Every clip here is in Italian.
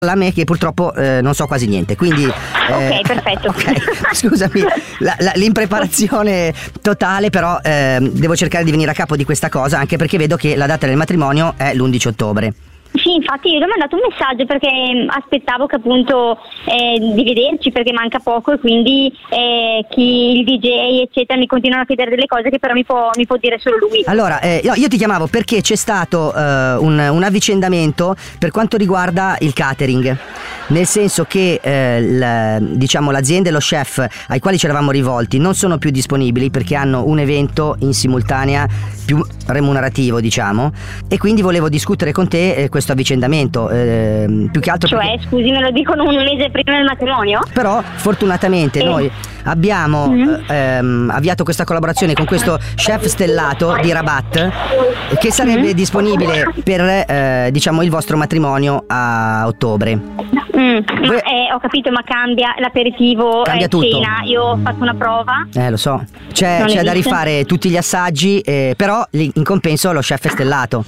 a me che purtroppo non so quasi niente, quindi ok, perfetto. Ok, scusami, l'impreparazione totale, però devo cercare di venire a capo di questa cosa, anche perché vedo che la data del matrimonio è l'11 ottobre. Sì, infatti io gli ho mandato un messaggio perché aspettavo che appunto di vederci, perché manca poco, e quindi il DJ eccetera mi continuano a chiedere delle cose che però mi può dire solo lui. Allora io ti chiamavo perché c'è stato un avvicendamento per quanto riguarda il catering, nel senso che l'azienda e lo chef ai quali ci eravamo rivolti non sono più disponibili perché hanno un evento in simultanea più remunerativo, diciamo, e quindi volevo discutere con te questo avvicendamento, più che altro cioè perché... scusi, me lo dicono un mese prima del matrimonio? Però fortunatamente noi abbiamo avviato questa collaborazione con questo chef stellato di Rabat che sarebbe disponibile per il vostro matrimonio a ottobre. Ho capito, ma cambia l'aperitivo, cambia tutto. Cena, io ho fatto una prova. Lo so, c'è da rifare tutti gli assaggi, però in compenso lo chef è stellato.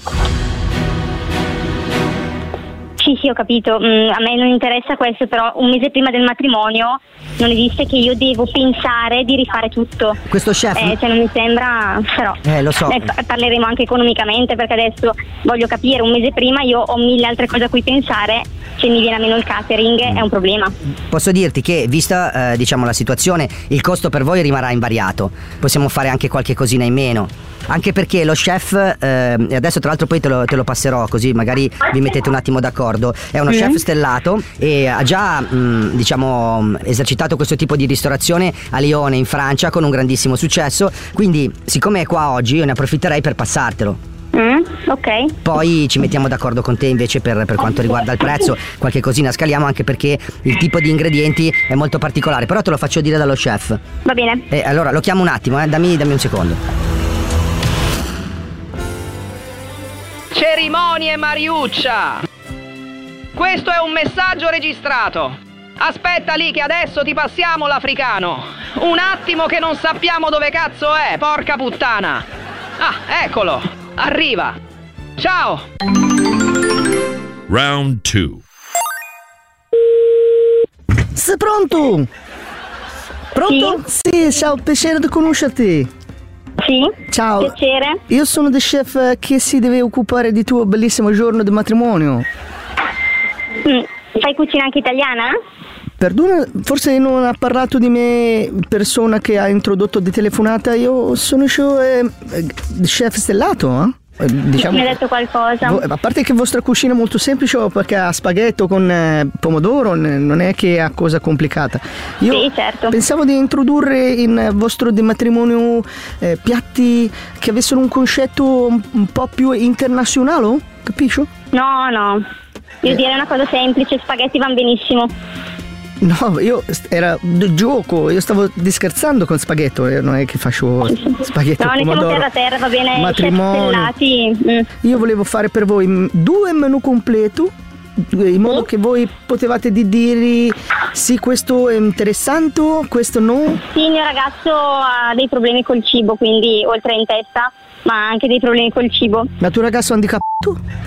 Sì, ho capito, a me non interessa questo, però un mese prima del matrimonio non esiste che io devo pensare di rifare tutto. Questo chef? Non mi sembra, però lo so. Parleremo anche economicamente, perché adesso voglio capire, un mese prima io ho 1000 altre cose a cui pensare, se mi viene a meno il catering è un problema. Posso dirti che vista la situazione, il costo per voi rimarrà invariato, possiamo fare anche qualche cosina in meno. Anche perché lo chef, e adesso tra l'altro poi te lo passerò così magari vi mettete un attimo d'accordo, è uno chef stellato e ha già esercitato questo tipo di ristorazione a Lione in Francia con un grandissimo successo, quindi siccome è qua oggi io ne approfitterei per passartelo. Ok. Poi ci mettiamo d'accordo con te invece per quanto riguarda il prezzo, qualche cosina scaliamo, anche perché il tipo di ingredienti è molto particolare, però te lo faccio dire dallo chef. Va bene. Allora lo chiamo un attimo, dammi un secondo. Cerimonie Mariuccia, questo è un messaggio registrato. Aspetta lì che adesso ti passiamo l'africano. Un attimo che non sappiamo dove cazzo è, porca puttana. Ah, eccolo, arriva. Ciao. Round 2. Sei pronto? Pronto? Sì, ciao, piacere di conoscerti. Sì, ciao. Piacere. Io sono il chef che si deve occupare di tuo bellissimo giorno di matrimonio. Fai cucina anche italiana? Perdona, forse non ha parlato di me persona che ha introdotto di telefonata. Io sono chef stellato, Mi ha detto qualcosa. A parte che vostra cucina è molto semplice, perché ha spaghetto con pomodoro, non è che è cosa complicata. Io sì, certo. Pensavo di introdurre in vostro di matrimonio piatti che avessero un concetto un po' più internazionale, capisci? No, io direi una cosa semplice, spaghetti vanno benissimo. No, era di gioco, io stavo scherzando con spaghetto, non è che faccio spaghetto no, pomodoro. No, ne siamo terra, va bene, matrimonio. Io volevo fare per voi 2 menù completo, in modo che voi potevate dire sì, questo è interessante, questo no. Sì, il mio ragazzo ha dei problemi col cibo, quindi oltre in testa, ma anche dei problemi col cibo. Ma tuo ragazzo è handicappato?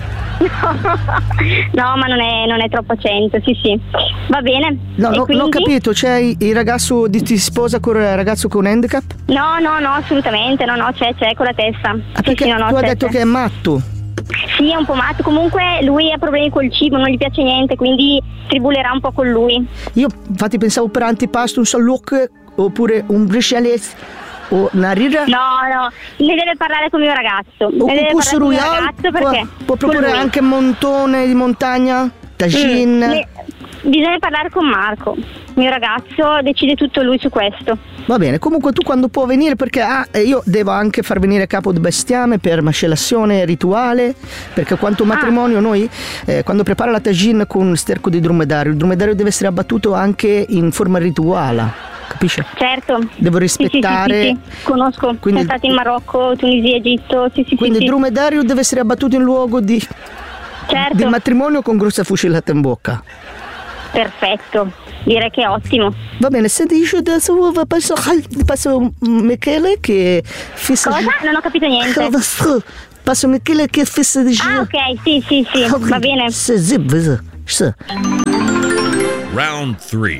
No, ma non è troppo accento, sì. Va bene. No, non ho capito, c'è il ragazzo ti sposa con il ragazzo con handicap? No, assolutamente, no, c'è con la testa. Perché tu hai detto che è matto? Sì, è un po' matto, comunque lui ha problemi col cibo, non gli piace niente, quindi tribulerà un po' con lui. Io infatti pensavo per antipasto un salluc oppure un brisciales o una rira. No, ne deve parlare con mio ragazzo. O ne deve parlare con mio ragazzo perché può proporre anche montone di montagna, tagine. Bisogna parlare con Marco. Mio ragazzo decide tutto lui su questo. Va bene, comunque tu quando può venire, perché io devo anche far venire capo di bestiame per macellazione rituale, perché quanto matrimonio noi quando prepara la tagine con sterco di dromedario, il dromedario deve essere abbattuto anche in forma rituale. Capisci? Certo. Devo rispettare. Sì. Conosco. Quindi, sono stati in Marocco, Tunisia, Egitto. Quindi il dromedario deve essere abbattuto in luogo di matrimonio con grossa fucilata in bocca. Perfetto, direi che è ottimo. Va bene, senti, io adesso passo Michele che fissa. Cosa? Non ho capito niente. Passo Michele che fissa di giro. Ok, sì, va bene. Round 3.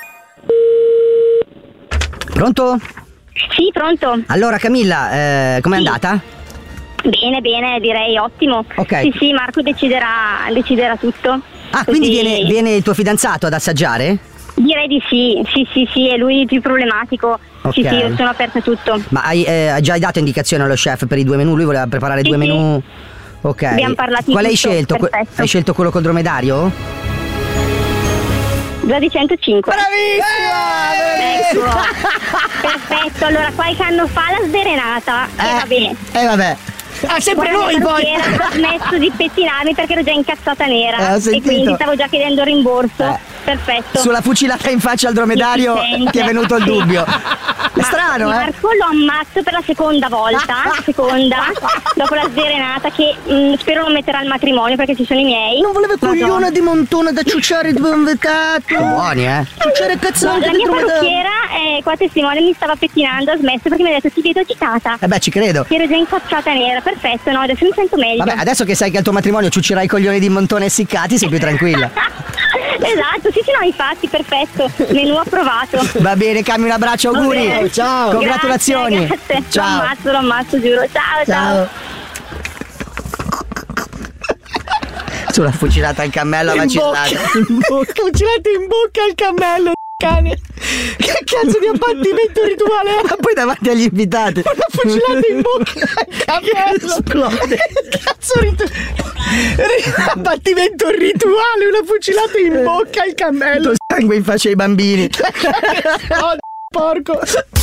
Pronto? Sì, pronto. Allora Camilla, com'è andata? Bene, direi ottimo. Ok. Sì, Marco deciderà tutto. Ah, Così... quindi viene il tuo fidanzato ad assaggiare? Direi di sì, è lui il più problematico. Okay. Sì, io sono aperta a tutto. Ma già hai dato indicazioni allo chef per i 2 menù? Lui voleva preparare 2 menù? Ok. Abbiamo parlato di Quale hai tutto, scelto? perfetto. Hai scelto quello col dromedario? Già di 105. Bravissima! Ecco. Perfetto, allora qualche anno fa la sdrenata. Va bene. Vabbè. Sempre noi poi! Ho smesso di pettinarmi perché ero già incazzata nera. E quindi stavo già chiedendo rimborso. Perfetto. Sulla fucilata in faccia al dromedario ti è venuto il dubbio. È strano, Marco lo ammazzo per la seconda volta. Dopo la sdrenata che spero non metterà al matrimonio perché ci sono i miei. Non voleva coglione di montone da ciucciare dove invitato. Buoni, Ciucciare cazzate. La mia parrucchiera qua testimone mi stava pettinando, ha smesso perché mi ha detto ti vedo agitata. Ci credo. Ero già incazzata nera, perfetto, no, adesso mi sento meglio. Vabbè, adesso che sai che al tuo matrimonio ciuccerai i coglioni di montone essiccati sei più tranquilla. Esatto, sì, no, infatti, perfetto. Menù approvato. Va bene, Cami, un abbraccio, auguri. Ciao. Congratulazioni. Grazie. Ciao. Lo ammazzo, giuro. Ciao. Sulla fucilata al cammello vacillata. Fucilata in bocca al cammello, cane. Che cazzo di abbattimento rituale? Ma poi davanti agli invitati. Una fucilata in bocca al cammello. Esplode. Cazzo abbattimento rituale, una fucilata in bocca al cammello. Sangue in faccia ai bambini. Oh, porco.